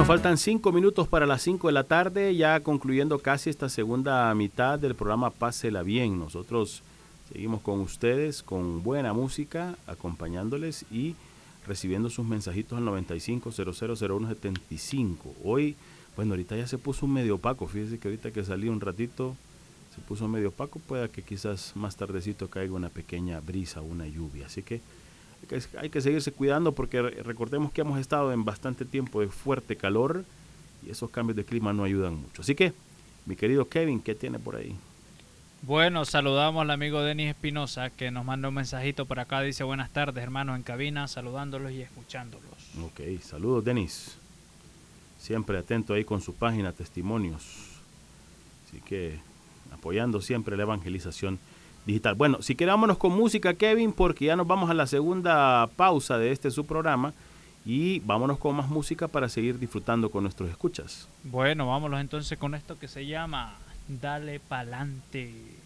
Bueno, faltan 5 minutos para las 5 de la tarde, ya concluyendo casi esta segunda mitad del programa Pásela Bien. Nosotros seguimos con ustedes, con buena música, acompañándoles y recibiendo sus mensajitos al 95000175. Hoy, bueno, ahorita ya se puso un medio opaco, fíjese que ahorita que salí un ratito se puso medio opaco, pueda que quizás más tardecito caiga una pequeña brisa o una lluvia, así que hay que seguirse cuidando porque recordemos que hemos estado en bastante tiempo de fuerte calor y esos cambios de clima no ayudan mucho. Así que, mi querido Kevin, ¿qué tiene por ahí? Bueno, saludamos al amigo Denis Espinosa que nos manda un mensajito por acá. Dice: buenas tardes, hermanos en cabina, saludándolos y escuchándolos. Ok, saludos, Denis. Siempre atento ahí con su página Testimonios. Así que apoyando siempre la evangelización digital. Bueno, si quedámonos con música, Kevin, porque ya nos vamos a la segunda pausa de este su programa y vámonos con más música para seguir disfrutando con nuestros escuchas. Bueno, vámonos entonces con esto que se llama Dale Pa'lante.